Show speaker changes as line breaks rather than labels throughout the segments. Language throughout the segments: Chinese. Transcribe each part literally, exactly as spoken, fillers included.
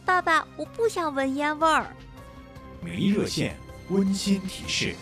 爸爸，我不想闻烟味儿。
名医热线温馨提示。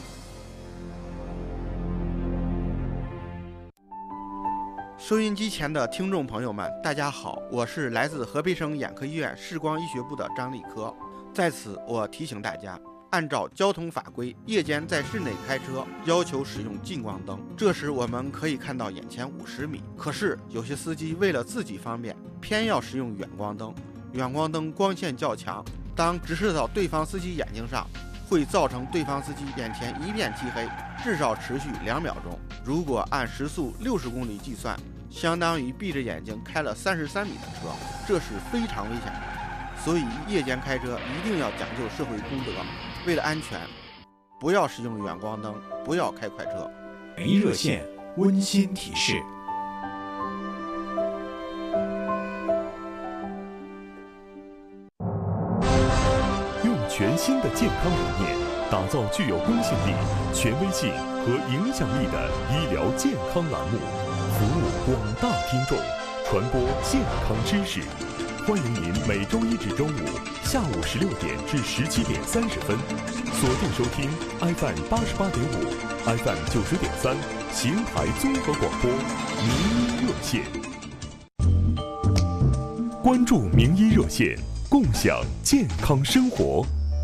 收音机前的听众朋友们，大家好，我是来自河北省眼科医院视光医学部的张立科。在此，我提醒大家，按照交通法规，夜间在室内开车要求使用近光灯，这时我们可以看到眼前五十米。可是有些司机为了自己方便，偏要使用远光灯。远光灯光线较强，当直射到对方司机眼睛上，会造成对方司机眼前一片漆黑，至少持续两秒钟。如果按时速六十公里计算，相当于闭着眼睛开了三十三米的车，这是非常危险的。所以夜间开车一定要讲究社会公德，为了安全，不要使用远光灯，不要开快车。
名医热线温馨提示。
用全新的健康理念，打造具有公信力、权威性和影响力的医疗健康栏目，服务广大听众，传播健康知识。欢迎您每周一至周五下午十六点至十七点三十分，锁定收听 F M 八十八点五、F M 九十点三邢台综合广播名医热线。关注名医热线，共享健康生活。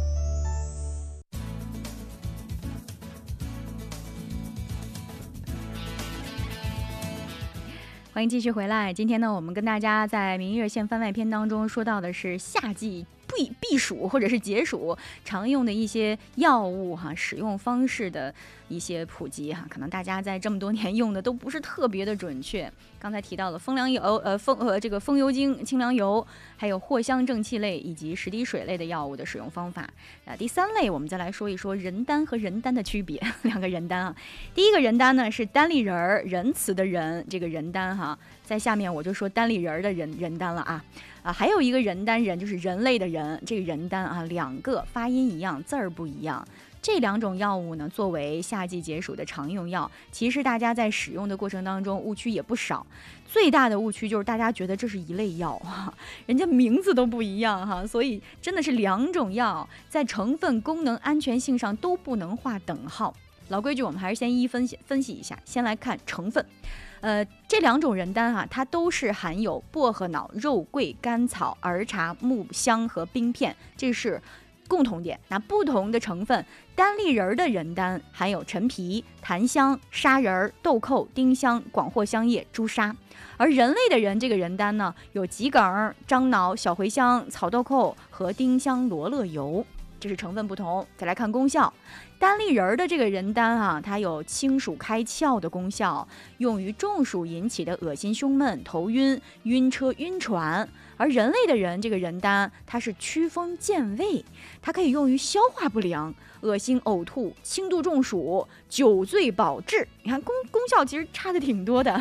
欢迎继续回来。今天呢，我们跟大家在名医热线番外篇当中说到的是夏季避避暑或者是解暑常用的一些药物哈，使用方式的一些普及哈，可能大家在这么多年用的都不是特别的准确。刚才提到了风凉油、呃风呃这个风油精、清凉油，还有藿香正气类以及十滴水类的药物的使用方法。啊，第三类我们再来说一说人丹和人丹的区别。两个人丹啊，第一个人丹呢是单立人儿，仁慈的仁，这个人丹哈，在下面我就说单立人儿的人人丹了啊。啊，还有一个人丹，人就是人类的人，这个人丹啊，两个发音一样，字儿不一样。这两种药物呢，作为夏季解暑的常用药，其实大家在使用的过程当中误区也不少。最大的误区就是大家觉得这是一类药哈，人家名字都不一样哈，所以真的是两种药，在成分、功能、安全性上都不能划等号。老规矩，我们还是先一一分析分析一下，先来看成分。呃，这两种人丹哈，它都是含有薄荷脑、肉桂、甘草、儿茶、木香和冰片，这是共同点。那不同的成分，单立人的人丹含有陈皮、檀香、砂仁、豆蔻、丁香、广藿香叶、朱砂，而人类的人这个人丹呢，有桔梗、樟脑、小茴香、草豆蔻和丁香罗勒油。这是成分不同。再来看功效，单立人的这个人丹啊，它有清暑开窍的功效，用于中暑引起的恶心、胸闷、头晕、晕车、晕船。而人类的人这个人丹，它是祛风健胃，它可以用于消化不良、恶心、呕吐、轻度中暑、酒醉保治。你看功功效其实差的挺多的。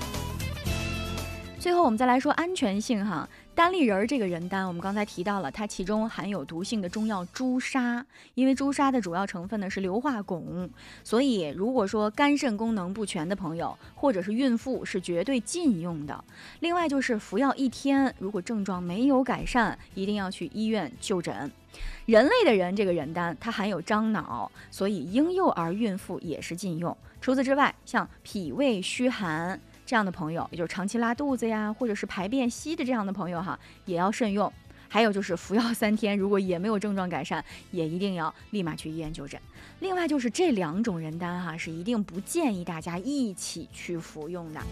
最后我们再来说安全性哈，单立人这个人丹，我们刚才提到了，它其中含有毒性的中药朱砂，因为朱砂的主要成分呢是硫化汞，所以如果说肝肾功能不全的朋友，或者是孕妇是绝对禁用的。另外就是服药一天，如果症状没有改善，一定要去医院就诊。人类的人这个人丹，它含有樟脑，所以婴幼儿、孕妇也是禁用。除此之外，像脾胃虚寒这样的朋友，也就是长期拉肚子呀，或者是排便稀的这样的朋友哈，也要慎用。还有就是服药三天，如果也没有症状改善，也一定要立马去医院就诊。另外就是这两种人丹哈，是一定不建议大家一起去服用的。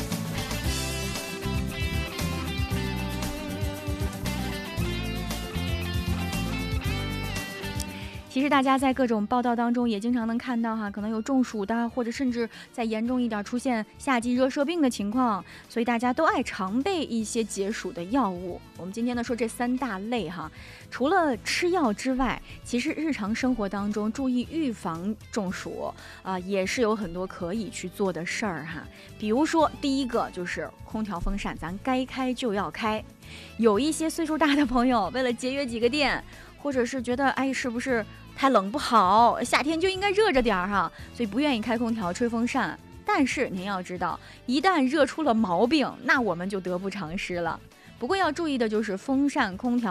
其实大家在各种报道当中也经常能看到哈，可能有中暑的，或者甚至再严重一点出现夏季热射病的情况，所以大家都爱常备一些解暑的药物。我们今天呢说这三大类哈，除了吃药之外，其实日常生活当中注意预防中暑啊、呃，也是有很多可以去做的事儿哈。比如说第一个就是空调风扇，咱该开就要开。有一些岁数大的朋友为了节约几个电，或者是觉得哎是不是太冷不好，夏天就应该热着点儿哈，所以不愿意开空调吹风扇。但是您要知道，一旦热出了毛病，那我们就得不偿失了。不过要注意的就是风扇空调